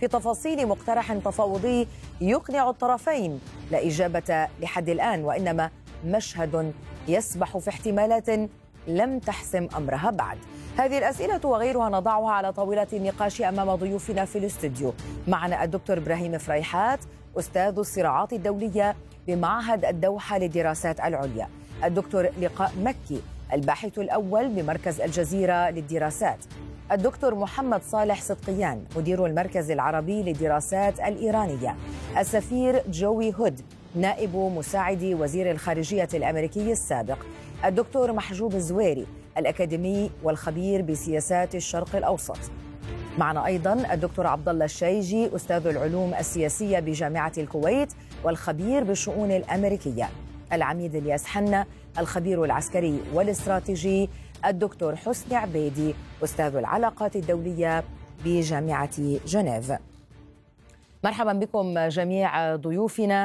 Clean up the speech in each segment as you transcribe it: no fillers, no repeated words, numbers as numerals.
في تفاصيل مقترح تفاوضي يقنع الطرفين. لا إجابة لحد الآن، وإنما مشهد يسبح في احتمالات لم تحسم أمرها بعد. هذه الأسئلة وغيرها نضعها على طاولة النقاش أمام ضيوفنا في الاستوديو. معنا الدكتور إبراهيم فريحات، أستاذ الصراعات الدولية بمعهد الدوحة للدراسات العليا، الدكتور لقاء مكي، الباحث الأول بمركز الجزيرة للدراسات، الدكتور محمد صالح صدقيان، مدير المركز العربي للدراسات الإيرانية، السفير جوي هود، نائب مساعد وزير الخارجية الأمريكي السابق، الدكتور محجوب الزويري، الأكاديمي والخبير بسياسات الشرق الأوسط. معنا أيضا الدكتور عبد الله الشيجي، أستاذ العلوم السياسية بجامعة الكويت والخبير بالشؤون الأمريكية، العميد الياس حنا، الخبير العسكري والاستراتيجي، الدكتور حسني عبيدي، أستاذ العلاقات الدولية بجامعة جنيف. مرحبا بكم جميع ضيوفنا.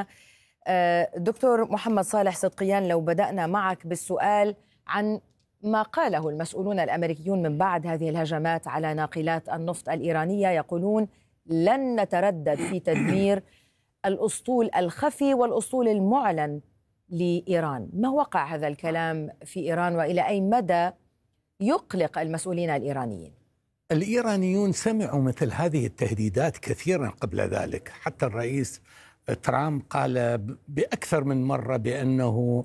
دكتور محمد صالح صدقيان، لو بدأنا معك بالسؤال عن ما قاله المسؤولون الأمريكيون من بعد هذه الهجمات على ناقلات النفط الإيرانية، يقولون لن نتردد في تدمير الأسطول الخفي والأسطول المعلن لإيران. ما وقع هذا الكلام في إيران وإلى أي مدى يقلق المسؤولين الإيرانيين؟ الإيرانيون سمعوا مثل هذه التهديدات كثيرا قبل ذلك. حتى الرئيس ترامب قال بأكثر من مرة بأنه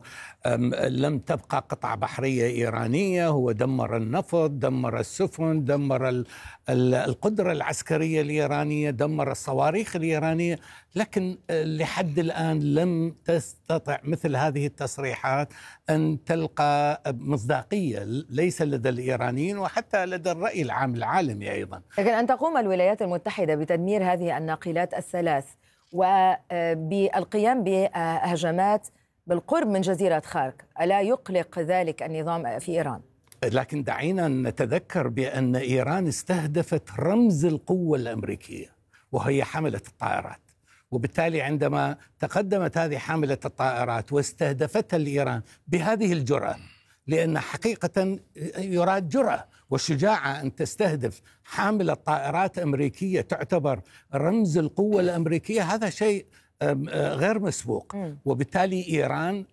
لم تبقى قطعة بحرية إيرانية، هو دمر النفط، دمر السفن، دمر القدرة العسكرية الإيرانية، دمر الصواريخ الإيرانية. لكن لحد الآن لم تستطع مثل هذه التصريحات أن تلقى مصداقية، ليس لدى الإيرانيين وحتى لدى الرأي العام العالمي أيضا. لكن أن تقوم الولايات المتحدة بتدمير هذه الناقلات الثلاث وبالقيام بهجمات بالقرب من جزيرة خارك، ألا يقلق ذلك النظام في إيران؟ لكن دعينا نتذكر بأن إيران استهدفت رمز القوة الأمريكية وهي حاملة الطائرات، وبالتالي عندما تقدمت هذه حاملة الطائرات واستهدفتها الإيران بهذه الجرأة، لأن حقيقة يراد جرأة والشجاعة أن تستهدف حاملة طائرات أمريكية تعتبر رمز القوة الأمريكية، هذا شيء غير مسبوق. وبالتالي إيران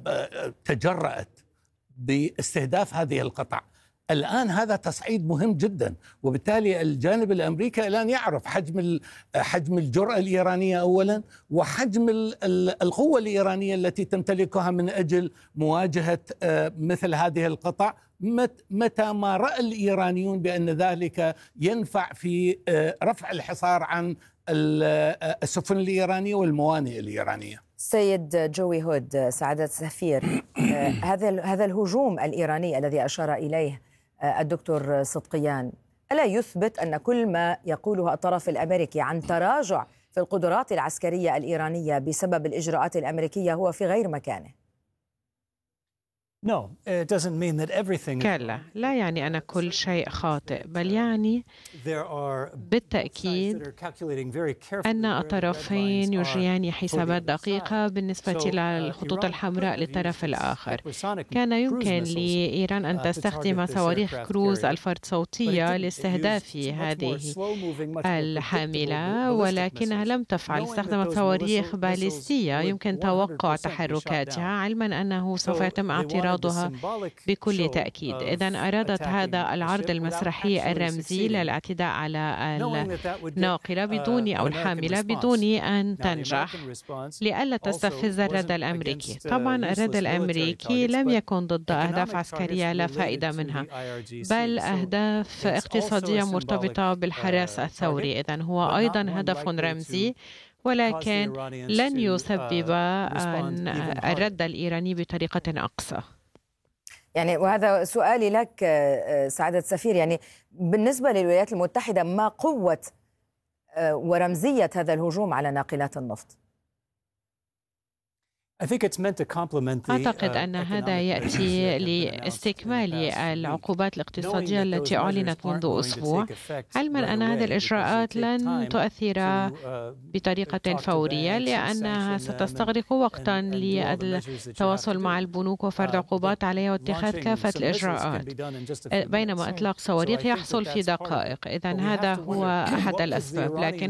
تجرأت باستهداف هذه القطع. الآن هذا تصعيد مهم جدا، وبالتالي الجانب الأمريكي الآن يعرف حجم الجرأة الإيرانية أولا، وحجم القوة الإيرانية التي تمتلكها من أجل مواجهة مثل هذه القطع، متى ما رأى الإيرانيون بأن ذلك ينفع في رفع الحصار عن السفن الإيرانية والموانئ الإيرانية. سيد جوي هود، سعادة السفير، هذا الهجوم الإيراني الذي أشار إليه الدكتور صدقيان، ألا يثبت أن كل ما يقوله الطرف الأمريكي عن تراجع في القدرات العسكرية الإيرانية بسبب الإجراءات الأمريكية هو في غير مكانه؟ كلا، لا يعني أن كل شيء خاطئ، بل يعني بالتأكيد أن الطرفين يجريان حسابات دقيقة بالنسبة للخطوط الحمراء للطرف الآخر. كان يمكن لإيران أن تستخدم صواريخ كروز الفرد صوتية لاستهداف هذه الحاملة، ولكنها لم تفعل، استخدمت صواريخ باليستية يمكن توقع تحركاتها، علما أنه سوف يتم اعتراضها بكل تأكيد. إذن أرادت هذا العرض المسرحي الرمزي للاعتداء على الناقلة بدون أو الحاملة بدون أن تنجح، لئلا تستفز الرد الأمريكي. طبعا الرد الأمريكي لم يكن ضد أهداف عسكرية لا فائدة منها، بل أهداف اقتصادية مرتبطة بالحراس الثوري. إذن هو أيضا هدف رمزي، ولكن لن يسبب الرد الإيراني بطريقة أقصى. يعني وهذا سؤالي لك سعادة السفير، يعني بالنسبة للولايات المتحدة ما قوة ورمزية هذا الهجوم على ناقلات النفط؟ أعتقد أن هذا يأتي لاستكمال العقوبات الاقتصادية التي أعلنت منذ أسبوع، علما أن هذه الإجراءات لن تؤثر بطريقة فورية، لأنها ستستغرق وقتا للتواصل مع البنوك وفرض عقوبات عليها واتخاذ كافة الإجراءات، بينما إطلاق صواريخ يحصل في دقائق. إذن هذا هو أحد الأسباب. لكن